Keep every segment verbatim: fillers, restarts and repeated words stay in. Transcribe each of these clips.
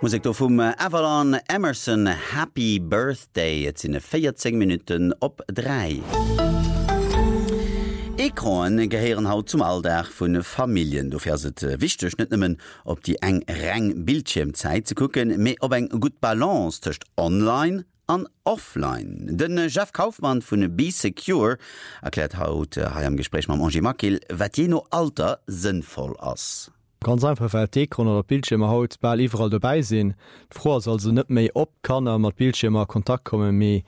Musik do vum Avalon Emerson Happy Birthday jetzt in vierzehn Minuten op drei. Ekran geheieren haut zum Alldach vun Familien. Du fährst wichtig net nimmen, ob die eng Rang Bildschirmzeit zu gucken, méi ob eng gut Balance töcht online an offline. Den Jeff Kaufmann vun Be Secure erklärt haut ha am Gespräch ma Angie Makil, wat je no Alter sinnvoll ass. Ganz einfach weil Ekran oder Bildschirmer haut bei überall dabei sinn. Froh also net méi op kann er mat Bildschirmer Kontakt kommen méi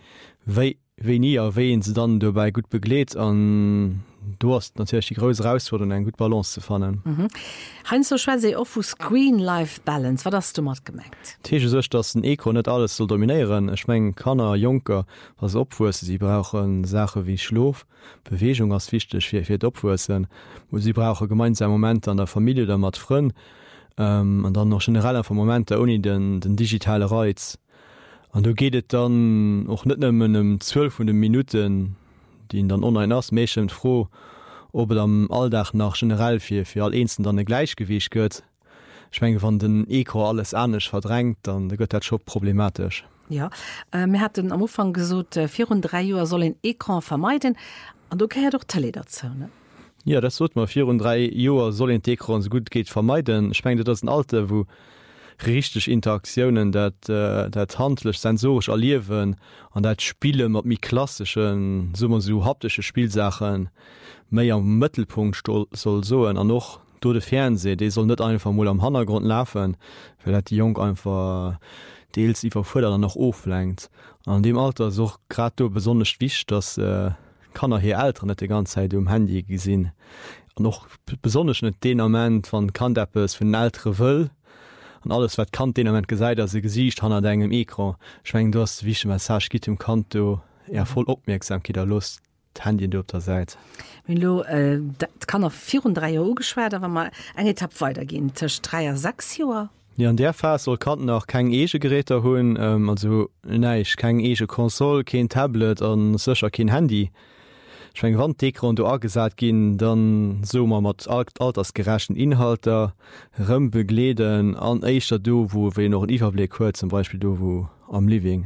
wie nie erwähnt se dann dabei gut begleet an du hast natürlich die größere Herausforderung eine gute Balance zu finden. Mhm. Heinz so schwer se auf Screen-Life-Balance, was hast du mal gemerkt? Tisch ist, dass ein Eko nicht alles soll dominieren. Ich meine, Kanner, Junker, was Opfußen, sie brauchen Sachen wie Schlaf, Bewegung als wichtig für, für die Opfußen, wo sie brauchen gemeinsame Momente an der Familie, da mit Freunden, ähm, und dann noch generell einfach Momente ohne den, den digitalen Reiz. Und da geht es dann auch nicht nur um zwölf Minuten, die dann online ass méchen froh, ob et am Alldach nach generell fir fir all eensten dann e Gleichgewicht gëtt. Schwenge van den Eko alles anders verdrängt, dann gëtt dat schon problematisch. Ja, äh, mir hat am Anfang gesot äh, vier und drei Joer soll den Ekran vermeiden, an du kann ja doch Tele dazu, ne? Ja, das sollte man vier und drei Joer soll den Ekran so gut geht vermeiden. Schwenge das ein Alter, wo richtig Interaktionen dat äh, dat handlech sensorisch erliewen an dat Spiele mat mi klassischen sommer so haptische Spielsachen méi am Mëttelpunkt soll soen an noch do de Fernseh, de soll net einfach mo am Hangrund laufen, weil dat die Jung einfach deels iwwer fuder noch oflenkt. An dem Alter soch grad do besonders wichtig, dass äh, kann er hier älter net die ganze Zeit um Handy gesinn. Noch besonders net den Moment van Kandappes vun ältere wëll. Und alles wat kann den moment gesäit, dat se gesicht han er engem Ekran schwng du hast wie Message git im Kanto er voll opmerksam ki der Lust Handy du op der seit. Lo äh, dat kann auf vier und drei Joer geschwert, aber mal eng Etapp weitergehen Tisch dreier sechs Joer. Ja, an der Fall soll Kanten auch kein ege Geräter holen, ähm, also neich kein ege Konsol, kein Tablet an secher kein Handy. Schwng Wand Ekran du agesat gin, dann so man mat altersgerechten Inhalter rëm begleden an eichter do, wo we noch een Iwerblick huet, zum Beispiel do wo am Living.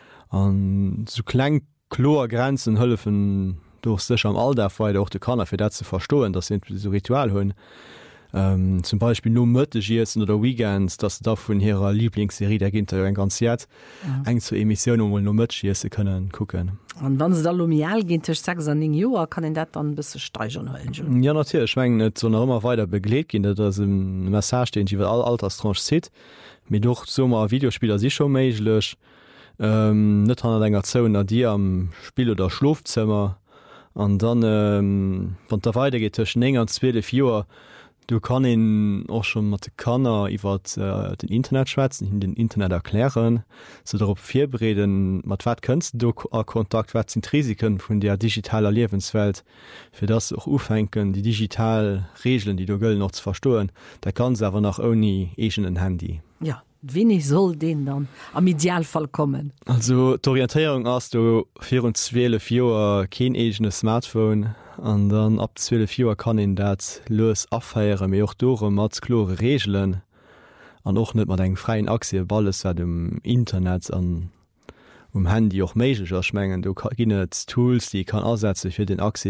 An so kleng chlor Grenzen hëllefen durch sech am Alldach auch de Kanner fir dat ze verstoen, dat sind so Ritual hunn. Ähm, zum Beispiel no Mëttegiessen oder Weekends, dat da vun herer Lieblingsserie der Ginter en ganz jet ja. eng zu Emissionen wo no Mëtgiese können gucken. An wann se da lomial ginntech sechs an Joer kann en dat dann bis steigern hëllen. Ja natürlich schwngen net zo immer weiter begleet gin, dat ass im Message den iwwer all Alterstranche sit, mir doch sommer Videospieler sich schon méiglech, ähm, net han enger Zoun a Dir am Spiel oder Schlafzimmer an dann ähm, wann der weiter geht tech enger an zwee Joer. Du kann ihn auch schon mat Kanner iwwer äh, den Internet schwätzen, in den Internet erklären, so darauf vier bereden, mat wat kënst du a Kontakt, wat sind Risiken vun der digitaler Lebenswelt, fir das auch ufenken, die digital Regeln, die du gëll noch zu verstoen, da kann se aber nach oni egenen Handy. Ja. Wenig soll den dann am Idealfall kommen. Also d'Orientierung hast du vier und zwölf Joer kein eigenes Smartphone an dann ab zwölf Joer kann in dat los afeieren méi och dore mat klore Regeln an och net mat eng freien Aktie balles wat dem Internet an um Handy och méigger schmengen. Du ginnet Tools, die kann ersetzen fir den Aktie